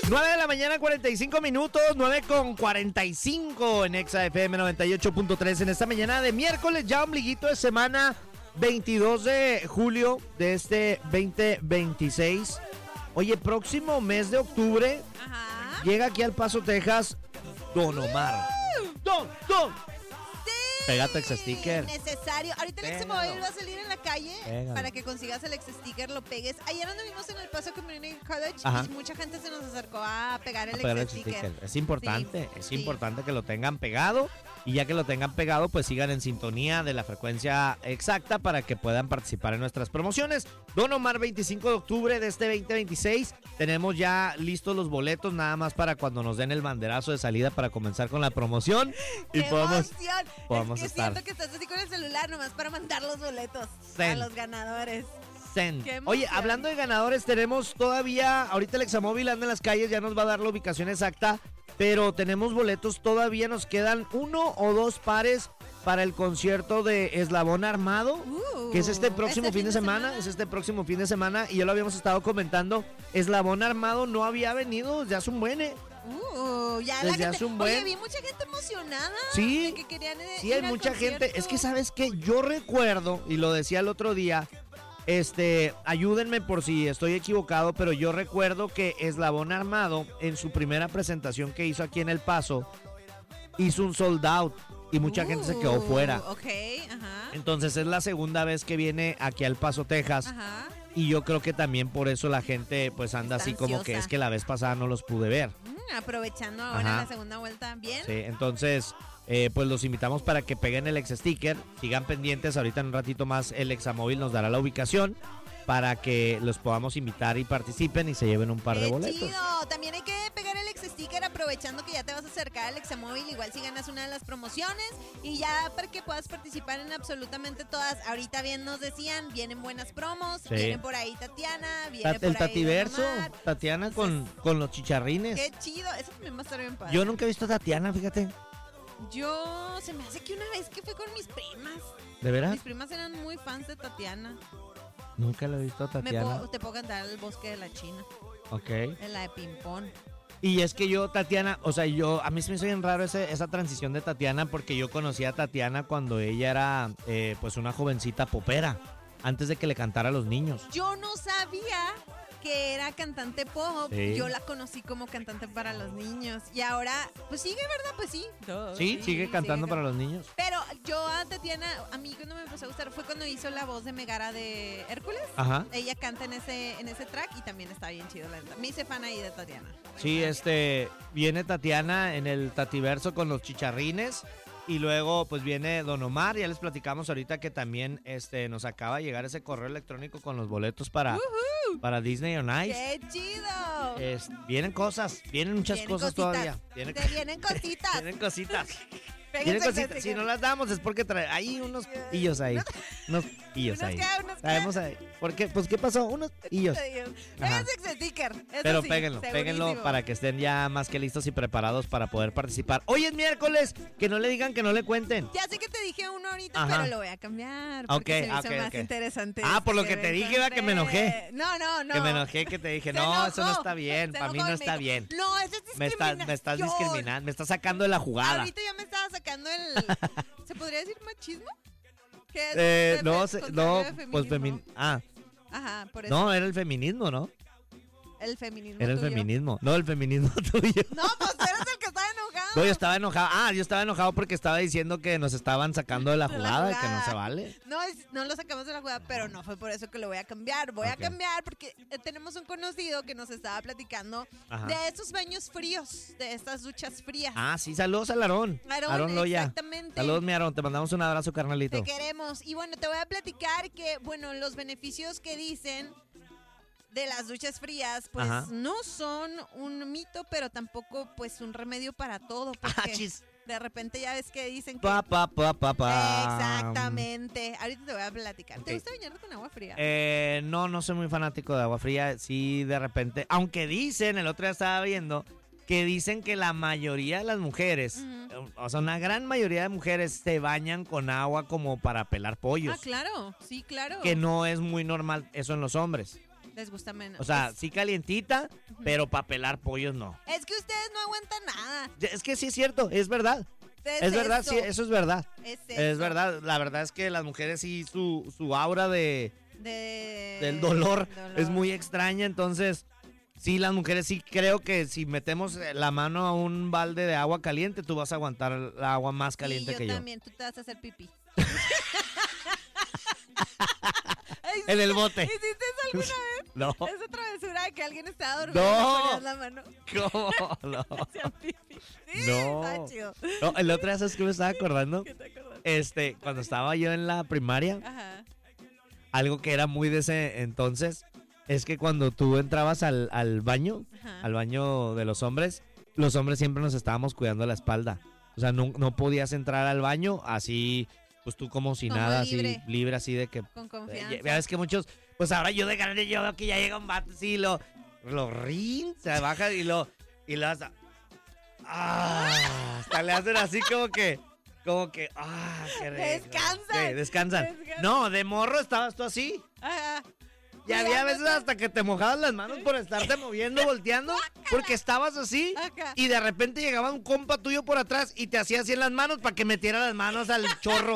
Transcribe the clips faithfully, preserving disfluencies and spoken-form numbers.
nueve de la mañana, cuarenta y cinco minutos, nueve con cuarenta y cinco en Exa F M noventa y ocho punto tres en esta mañana de miércoles, ya ombliguito de semana, veintidós de julio de este veinte veintiséis. Oye, próximo mes de octubre, Ajá. llega aquí al Paso, Texas, Don Omar. Don, Don. Sí. Pégate Exa Sticker. Necesario. Ahorita el Pégalo. Examóvil va a salir en la calle Pégalo. para que consigas el Exa Sticker, lo pegues. Ayer anduvimos en el Paso Community College Ajá. y mucha gente se nos acercó a pegar el A pegar el Exa Sticker. sticker. Es importante, Sí, es sí. importante que lo tengan pegado. Y ya que lo tengan pegado, pues sigan en sintonía de la frecuencia exacta para que puedan participar en nuestras promociones. Don Omar, veinticinco de octubre de este veinte veintiséis. Tenemos ya listos los boletos, nada más para cuando nos den el banderazo de salida para comenzar con la promoción. Y ¡Qué podamos, emoción! podamos es que estar. siento que estás así con el celular nomás para mandar los boletos Zen. a los ganadores. Zen. ¡Qué emoción! Oye, hablando de ganadores, tenemos todavía, ahorita el Examóvil anda en las calles, ya nos va a dar la ubicación exacta, pero tenemos boletos, todavía nos quedan uno o dos pares para el concierto de Eslabón Armado, Uh, que es este próximo este fin de semana, es este próximo fin de semana, y ya lo habíamos estado comentando, Eslabón Armado no había venido desde hace un buen, ¿eh? Uh, ya la Desde gente, hace un Oye, buen- vi mucha gente emocionada. Sí, de que querían, eh, Sí, ir hay al mucha concierto. gente. Es que, ¿sabes qué? Yo recuerdo, y lo decía el otro día, este, ayúdenme por si estoy equivocado, pero yo recuerdo que Eslabón Armado, en su primera presentación que hizo aquí en El Paso, hizo un sold out y mucha gente se quedó Uh, fuera. Ok, ajá. Entonces es la segunda vez que viene aquí al Paso, Texas. Ajá. Y yo creo que también por eso la gente pues anda Está así como que ansiosa. es que la vez pasada no los pude ver. Mm, aprovechando ahora Ajá. la segunda vuelta. Bien. Sí, entonces, eh, pues los invitamos para que peguen el ex sticker, sigan pendientes, ahorita en un ratito más el Examóvil nos dará la ubicación para que los podamos invitar y participen y se lleven un par de ¡Qué boletos. chido! También hay que pegar el ex sticker aprovechando que ya te vas a acercar al Examóvil, igual si ganas una de las promociones y ya para que puedas participar en absolutamente todas. Ahorita bien nos decían, vienen buenas promos, Sí. viene por ahí Tatiana, viene Ta- por el ahí Don Tativerso, Omar. Tatiana con, con los chicharrines. ¡Qué chido! Eso también va a estar bien padre. Yo nunca he visto a Tatiana, fíjate. Yo, se me hace que una vez que fui con mis primas, ¿De veras? mis primas eran muy fans de Tatiana. Nunca la he visto a Me Tatiana. puedo- te puedo cantar El Bosque de la China, Ok. en la de Pimpón. Y es que yo, Tatiana, o sea, yo, a mí se me hizo bien raro ese, esa transición de Tatiana porque yo conocí a Tatiana cuando ella era, eh, pues, una jovencita popera, antes de que le cantara a los niños. Yo no sabía que era cantante pop. Sí. Yo la conocí como cantante para los niños. Y ahora, pues sigue, ¿verdad? Pues sí. Sí, sigue cantando para los niños. Pero yo a Tatiana, a mí cuando me empezó a gustar fue cuando hizo la voz de Megara de Hércules. Ajá. Ella canta en ese, en ese track y también está bien chido, la neta. Me hice fan ahí de Tatiana. Sí, este, viene Tatiana en el Tativerso con los chicharrines y luego pues viene Don Omar, ya les platicamos ahorita que también este, nos acaba de llegar ese correo electrónico con los boletos para, para Disney on Ice. ¡Qué chido! Es- vienen cosas, vienen muchas Vienen cosas cositas. todavía. Vienen, Te vienen cositas. vienen cositas. Péguense Vienen el cositas. sticker. Si no las damos es porque trae ahí unos pillos ahí. Unos pillos Unos ahí. qué, unos qué. Sabemos ahí. ¿Por qué? Pues ¿qué pasó? Unos pillos. Péguense ese sticker. eso Pero sí, péguenlo, péguenlo segurísimo. para que estén ya más que listos y preparados para poder participar. Hoy es miércoles, que no le digan que no le cuenten. Ya sé que te dije uno ahorita, Ajá. pero lo voy a cambiar. Ok, Porque se me hizo ok, más ok. interesante. Ah, por lo este que te me dije, iba que me encontré. enojé. No, no, no. Que me enojé, que te dije, Se no, eso no enojó. está bien, Se para mí enojó no y me está dijo, bien. No, eso es Me estás, discriminación. me estás discriminando, me estás sacando de la jugada. Ahorita ya me estaba sacando el... ¿Se podría decir machismo? ¿Qué es? Eh, De no, fe- sé, contrario no, de pues feminismo. feminismo. Ah, Ajá, por eso. no, era el feminismo, ¿no? El feminismo Era el tuyo. feminismo. No, el feminismo tuyo. No, pues eres el que está enojado. No, yo estaba enojado. Ah, yo estaba enojado porque estaba diciendo que nos estaban sacando de la De la jugada, y que no jugada. se vale. No, es- no lo sacamos de la jugada, pero no fue por eso que lo voy a cambiar. Voy Ok. a cambiar porque eh, tenemos un conocido que nos estaba platicando Ajá. de estos baños fríos, de estas duchas frías. Ah, sí, saludos al Aarón. Aarón, Loya. exactamente. Saludos, mi Aarón. Te mandamos un abrazo, carnalito. Te queremos. Y bueno, te voy a platicar que, bueno, los beneficios que dicen de las duchas frías, pues Ajá. no son un mito, pero tampoco pues un remedio para todo. Ah, Porque chis. de repente ya ves que dicen que... Pa, pa, pa, pa, pa. Exactamente. Ahorita te voy a platicar. ¿Te Ok. gusta bañarte con agua fría? Eh, no, no soy muy fanático de agua fría. Sí, de repente. Aunque dicen, el otro día estaba viendo, que dicen que la mayoría de las mujeres, Ujú. o sea, una gran mayoría de mujeres se bañan con agua como para pelar pollos. Ah, claro. Sí, claro. Que no es muy normal eso en los hombres. Les gusta menos. O sea, es, sí calientita, Ujú. pero para pelar pollos no. es que ustedes no aguantan nada. Es que sí es cierto, es verdad. Es, Es verdad, eso, sí, eso es verdad. Es, Es eso verdad, la verdad es que las mujeres sí, su, su aura de, De, del dolor, dolor. es muy extraña, entonces sí, las mujeres sí creo que si metemos la mano a un balde de agua caliente, tú vas a aguantar el agua más caliente Sí, que yo yo. también, tú te vas a hacer pipí. En el bote. ¿Hiciste eso alguna vez? No, Esa travesura de que alguien estaba durmiendo No. y ponías la mano. ¿cómo? No. Hacían pipí. Sí, No. está chido. No, el otro día, ¿sabes qué me estaba acordando? ¿Qué te acuerdas? Este, cuando estaba yo en la primaria, Ajá. algo que era muy de ese entonces, es que cuando tú entrabas al, al baño, Ajá. al baño de los hombres, los hombres siempre nos estábamos cuidando la espalda. O sea, no, no podías entrar al baño así, pues tú como si Como nada, libre. así, libre, así de que... Con eh, confianza. ya ves que muchos, pues ahora yo de grande yo veo que ya llega un vato así, lo, lo rin, se baja y lo, y lo hasta... Ah, hasta le hacen así como que, como que, ah, qué rico. Descansan. Sí, descansan. Descansan. No, de morro estabas tú así. Ajá. Y había veces Cuidándote. hasta que te mojabas las manos por estarte moviendo, volteando, porque estabas así Acá. y de repente llegaba un compa tuyo por atrás y te hacía así en las manos para que metiera las manos al chorro.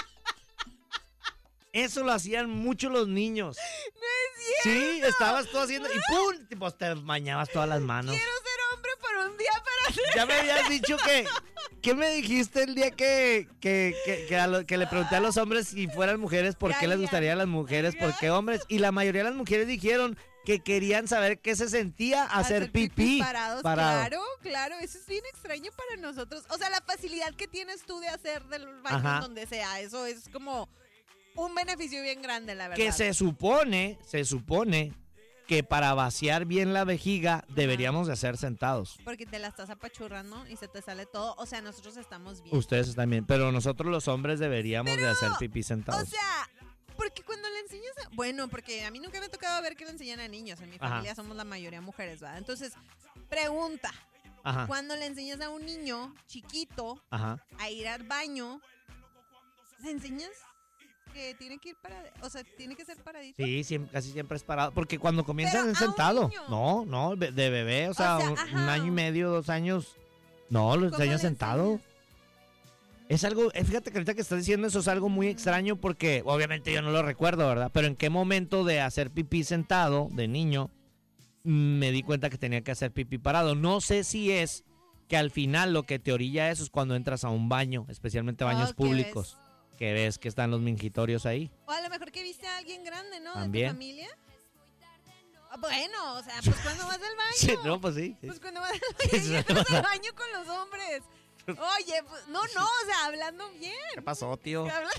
Eso lo hacían mucho los niños. No es Sí, estabas tú haciendo y ¡pum! Y pues te bañabas todas las manos. Quiero ser hombre por un día para hacer. Ya me habías dicho que... ¿Qué me dijiste el día que, que, que, que, a lo- que le pregunté a los hombres si fueran mujeres por Ya, qué les ya. gustaría a las mujeres, por Ya. qué hombres? Y la mayoría de las mujeres dijeron que querían saber qué se sentía hacer pipí. parados, parado. claro, claro, eso es bien extraño para nosotros. O sea, la facilidad que tienes tú de hacer del baño Ajá. donde sea, eso es como un beneficio bien grande, la verdad. Que se supone, se supone que para vaciar bien la vejiga deberíamos de hacer sentados. Porque te la estás apachurrando y se te sale todo. O sea, nosotros estamos bien. Ustedes también, pero nosotros los hombres deberíamos de hacer pipí O sentados. sea, porque cuando le enseñas a... Bueno, porque a mí nunca me ha tocado ver que le enseñan a niños. En mi Ajá. familia somos la mayoría mujeres, ¿verdad? Entonces, pregunta. Ajá, Cuando le enseñas a un niño chiquito ajá. a ir al baño, ¿le enseñas que tiene que ir para... O sea, tiene que ser paradito? Sí, siempre, casi siempre es parado. Porque cuando comienzan Pero es a un sentado. niño. No, no, de de bebé, o sea, sea, un, ajá. un año y medio, dos años. No, los ¿Cómo años le sentado. enseñas? Es algo, eh, fíjate que ahorita que estás diciendo eso es algo muy extraño porque obviamente yo no lo recuerdo, ¿verdad? Pero en qué momento de hacer pipí sentado, de niño, mm, me di cuenta que tenía que hacer pipí parado. No sé si es que al final lo que te orilla eso es cuando entras a un baño, especialmente baños Oh, ¿qué públicos, que ves que están los mingitorios ahí. O a lo mejor que viste a alguien grande, ¿no? También. De tu familia. Ah, bueno, o sea, pues cuando vas al baño. Sí, no, pues sí. sí. Pues cuando vas al Sí, baño, sí, llegas sí. al baño con los hombres. Oye, pues, no, no, o sea, hablando bien. ¿Qué pasó, tío? Hablando...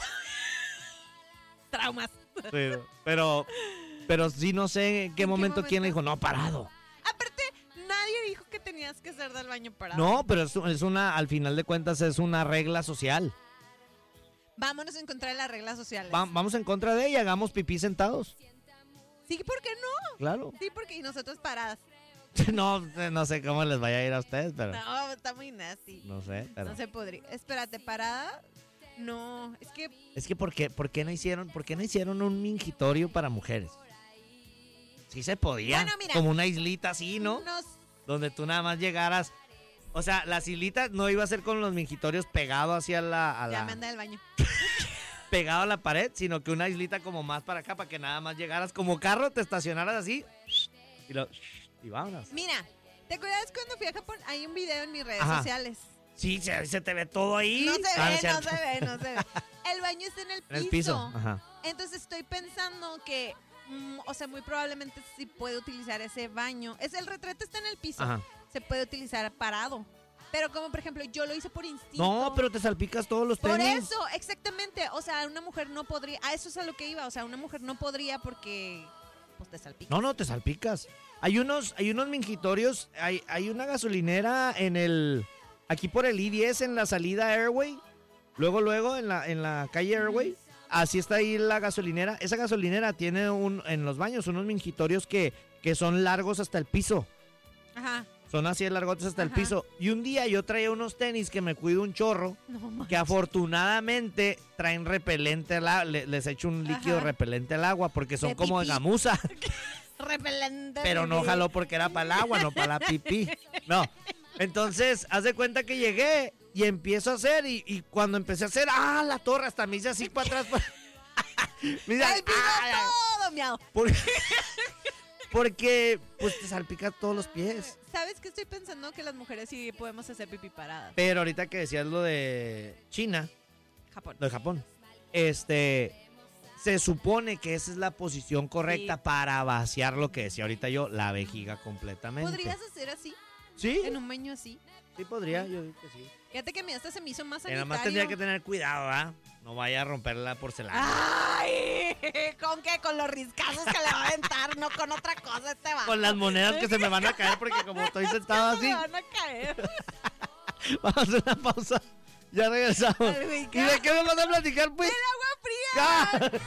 Traumas. Pero, pero, pero sí no sé en qué ¿En qué momento quién le momento? dijo, no, parado. Aparte, nadie dijo que tenías que hacer del baño parado. No, pero es, es una, al final de cuentas es una regla social. Vámonos a encontrar las reglas sociales. Va- vamos en contra de ella, hagamos pipí sentados. Sí, ¿por qué no? Claro. Sí, porque y nosotros paradas. No, no sé cómo les vaya a ir a ustedes, pero No, está muy nasty. no sé. Pero No se podría. Espérate, parada. No, es que es que ¿por qué, por qué no hicieron, por qué no hicieron un mingitorio para mujeres? Sí se podía, Bueno, mira. como una islita así, ¿no? nos Donde tú nada más llegaras. O sea, las islitas no iba a ser con los mingitorios pegados hacia la, a ya la me anda del baño. pegado a la pared, sino que una islita como más para acá para que nada más llegaras como carro, te estacionaras así y lo y vámonos. Mira, ¿te acuerdas cuando fui a Japón? Hay un video en mis redes Ajá. sociales. Sí, se, se te ve todo ahí. No se Ah, ve, es no cierto. se ve, no se ve. El baño está en el piso. En el piso. Ajá. Entonces estoy pensando que, mm, o sea, muy probablemente sí puede utilizar ese baño. Es el retrete está en el piso. Ajá. Se puede utilizar parado. Pero como por ejemplo, yo lo hice por instinto. No, pero te salpicas todos los Por tenis. eso, exactamente. O sea, una mujer no podría. A eso es a lo que iba. O sea, una mujer no podría porque. Pues te salpica. No, no, te salpicas. Hay unos, hay unos mingitorios, hay, hay una gasolinera en el, aquí por el I diez en la salida Airway, luego, luego en la, en la calle Airway, así está ahí la gasolinera. Esa gasolinera tiene un, en los baños unos mingitorios que, que son largos hasta el piso. Ajá. Son así de largotes hasta el Ajá. piso. Y un día yo traía unos tenis que me cuido un chorro, No manches. que afortunadamente traen repelente, al a- le- les echo un líquido Ajá. repelente al agua porque son De como de pipí. gamuza. repelente. Pero no jaló porque era para el agua, no para la pipí. No. Entonces, haz de cuenta que llegué y empiezo a hacer. Y, y cuando empecé a hacer, ¡ah, la torre! Hasta me hice así para atrás. Para... me hice, ¡el piso ¡ah! todo, miau! Porque, porque, pues, te salpicas todos los pies. ¿Sabes qué estoy pensando? Que las mujeres sí podemos hacer pipí paradas. Pero ahorita que decías lo de China, Japón. lo de Japón, este... se supone que esa es la posición correcta Sí. para vaciar lo que decía ahorita yo, la vejiga completamente. ¿Podrías hacer así? ¿Sí? ¿En un baño así? Sí podría, yo digo que sí. Fíjate que a mí hasta se me hizo más Y nada sanitario. más tendría que tener cuidado, ¿ah? No vaya a romper la porcelana. ¡Ay! ¿Con qué? Con los riscazos que le va a aventar, no con otra cosa este va. Con las monedas que se me van a caer porque como estoy sentado así. Me van a caer. Vamos a hacer una pausa. Ya regresamos. Ay, güey, ¿Y de qué nos vas a platicar, pues? ¡El agua fría!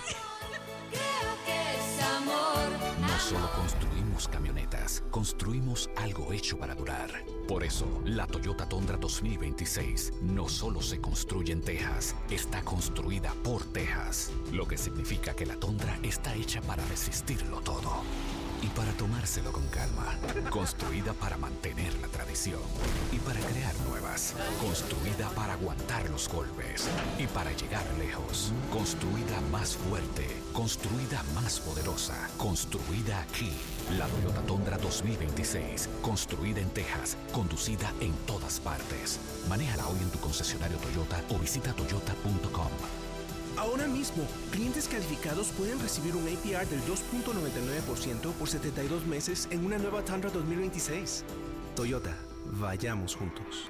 Creo que es amor. No solo construimos camionetas, construimos algo hecho para durar. Por eso, la Toyota Tundra dos mil veintiséis no solo se construye en Texas, está construida por Texas. Lo que significa que la Tundra está hecha para resistirlo todo. Y para tomárselo con calma. Construida para mantener la tradición. Y para crear nuevas. Construida para aguantar los golpes. Y para llegar lejos. Construida más fuerte. Construida más poderosa. Construida aquí. La Toyota Tundra dos mil veintiséis. Construida en Texas. Conducida en todas partes. Manéjala hoy en tu concesionario Toyota o visita toyota punto com. Ahora mismo, clientes calificados pueden recibir un A P R del dos punto noventa y nueve por ciento por setenta y dos meses en una nueva Tundra dos mil veintiséis. Toyota, vayamos juntos.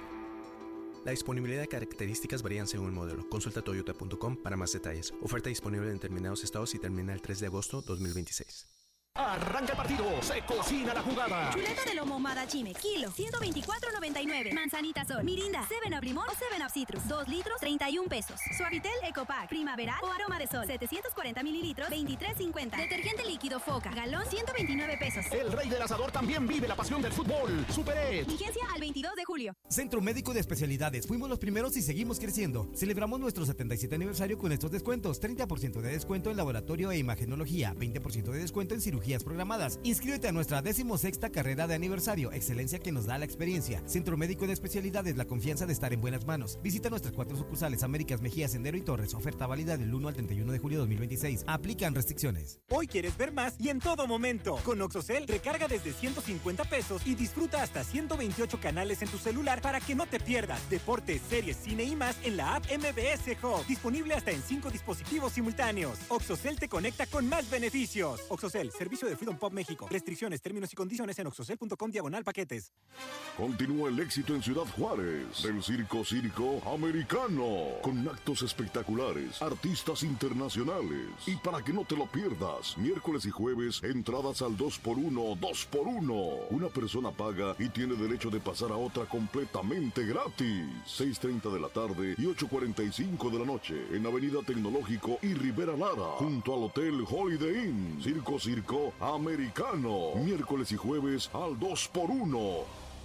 La disponibilidad de características varían según el modelo. Consulta toyota punto com para más detalles. Oferta disponible en determinados estados y termina el tres de agosto dos mil veintiséis. Arranca el partido, se cocina la jugada. Chuleta de lomo ahumada Chime, kilo, ciento veinticuatro noventa y nueve. Manzanita Sol, Mirinda, seven up Limón o seven up Citrus, dos litros, treinta y un pesos. Suavitel Ecopack, Primaveral o Aroma de Sol, setecientos cuarenta mililitros, veintitrés cincuenta. Detergente líquido Foca, galón, ciento veintinueve pesos. El rey del asador también vive la pasión del fútbol. Superet. Vigencia al veintidós de julio. Centro Médico de Especialidades. Fuimos los primeros y seguimos creciendo. Celebramos nuestro setenta y siete aniversario con estos descuentos. treinta por ciento de descuento en laboratorio e imagenología. veinte por ciento de descuento en cirugías programadas. Inscríbete a nuestra decimosexta carrera de aniversario. Excelencia que nos da la experiencia. Centro Médico de Especialidades. La confianza de estar en buenas manos. Visita nuestras cuatro sucursales: Américas, Mejía, Sendero y Torres. Oferta válida del uno al treinta y uno de julio de dos mil veintiséis. Aplican restricciones. Hoy quieres ver más y en todo momento. Con Oxocel, recarga desde ciento cincuenta pesos y disfruta hasta ciento veintiocho canales en tu celular para que no te pierdas deportes, series, cine y más en la app M B S Hub. Disponible hasta en cinco dispositivos simultáneos. Oxocel te conecta con más beneficios. Oxocel, servicio de Freedom Pop México. Restricciones, términos y condiciones en oxocel punto com diagonal paquetes. Continúa el éxito en Ciudad Juárez del Circo Circo Americano, con actos espectaculares, artistas internacionales. Y para que no te lo pierdas, miércoles y jueves, entradas al dos por uno, dos por uno. Una persona paga y tiene derecho de pasar a otra completamente gratis. seis treinta de la tarde y ocho cuarenta y cinco de la noche en Avenida Tecnológico y Rivera Lara, junto al Hotel Holiday Inn. Circo Circo Americano, miércoles y jueves al dos por uno.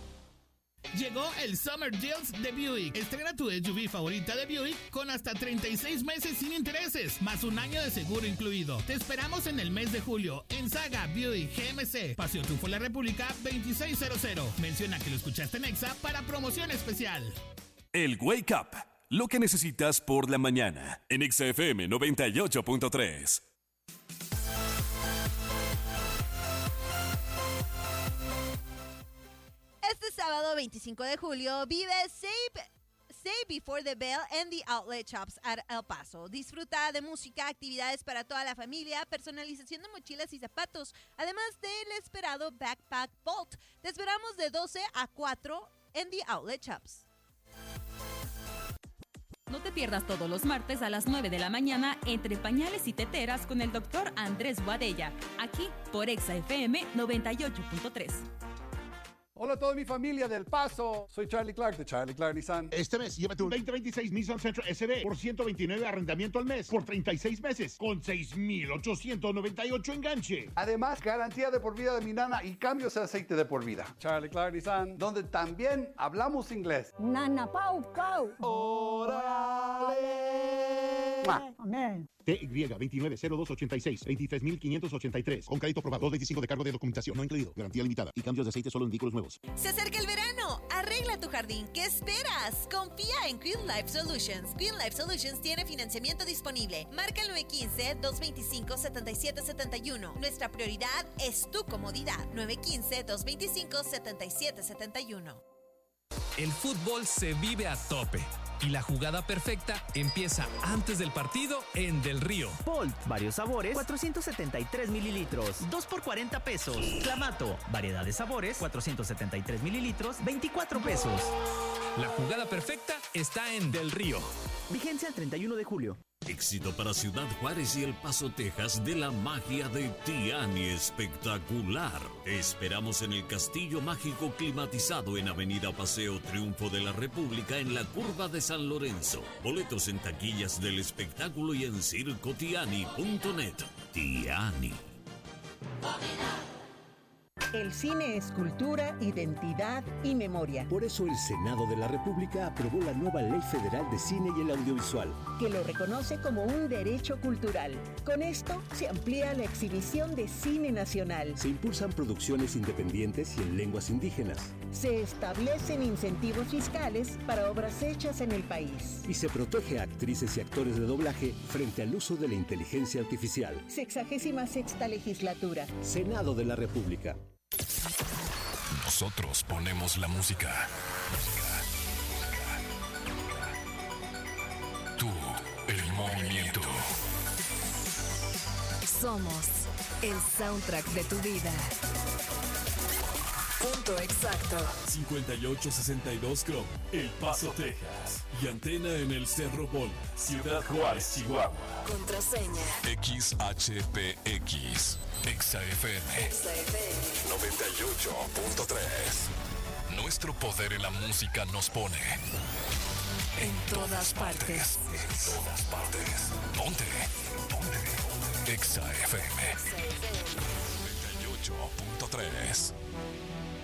Llegó el Summer Deals de Buick. Estrena tu S U V favorita de Buick con hasta treinta y seis meses sin intereses, más un año de seguro incluido. Te esperamos en el mes de julio en Saga Buick G M C, Paseo Triunfo La República veintiséiscientos. Menciona que lo escuchaste en Exa para promoción especial. El Wake Up, lo que necesitas por la mañana, en Exa F M noventa y ocho punto tres. Este sábado veinticinco de julio vive Save, Save Before the Bell en The Outlet Shops at El Paso. Disfruta de música, actividades para toda la familia, personalización de mochilas y zapatos, además del esperado Backpack Vault. Te esperamos de doce a cuatro en The Outlet Shops. No te pierdas todos los martes a las nueve de la mañana entre pañales y teteras con el doctor Andrés Boadella, aquí por Exa F M noventa y ocho punto tres. Hola a toda mi familia del Paso, soy Charlie Clark de Charlie Clark Nissan. Este mes llévate un veinte veintiséis Nissan Sentra S V por ciento veintinueve arrendamiento al mes por treinta y seis meses con seis mil ochocientos noventa y ocho enganche. Además, garantía de por vida de mi nana y cambios de aceite de por vida. Charlie Clark Nissan, donde también hablamos inglés. Nana Pau Pau. ¡Órale! Amén. T Y veintinueve cero dos ochenta y seis, veintitrés mil quinientos ochenta y tres. Con crédito aprobado. dos veinticinco de cargo de documentación no incluido. Garantía limitada. Y cambios de aceite solo en vehículos nuevos. Se acerca el verano. Arregla tu jardín. ¿Qué esperas? Confía en Green Life Solutions. Green Life Solutions tiene financiamiento disponible. Marca el nueve uno cinco, dos dos cinco, siete siete siete uno. Nuestra prioridad es tu comodidad. nueve uno cinco, dos dos cinco, siete siete siete uno. El fútbol se vive a tope y la jugada perfecta empieza antes del partido en Del Río. Bolt, varios sabores, cuatrocientos setenta y tres mililitros, dos por cuarenta pesos. Clamato, variedad de sabores, cuatrocientos setenta y tres mililitros, veinticuatro pesos. La jugada perfecta está en Del Río. Vigencia el treinta y uno de julio. Éxito para Ciudad Juárez y El Paso, Texas, de la magia de Tiani Espectacular. Te esperamos en el Castillo Mágico climatizado en Avenida Paseo Triunfo de la República en la curva de San Lorenzo. Boletos en taquillas del espectáculo y en circo tiani punto net. Tiani. El cine es cultura, identidad y memoria. Por eso el Senado de la República aprobó la nueva Ley Federal de Cine y el Audiovisual, que lo reconoce como un derecho cultural. Con esto se amplía la exhibición de cine nacional. Se impulsan producciones independientes y en lenguas indígenas. Se establecen incentivos fiscales para obras hechas en el país. Y se protege a actrices y actores de doblaje frente al uso de la inteligencia artificial. Sexagésima sexta legislatura. Senado de la República. Nosotros ponemos la música. Tú, el movimiento. Somos el soundtrack de tu vida. Punto exacto. cincuenta y ocho sesenta y dos Chrome, El Paso, Texas. Y antena en el Cerro Bol, Ciudad Juárez, Chihuahua. Contraseña. X H P X. Exa F M. Exa F M. noventa y ocho punto tres. Nuestro poder en la música nos pone en todas partes. En todas partes. Ponte. Ponte. Exa F M. noventa y ocho punto tres.